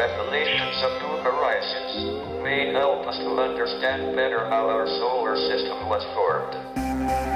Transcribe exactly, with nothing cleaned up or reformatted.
revelations of new horizons may help us to understand better how our solar system was formed.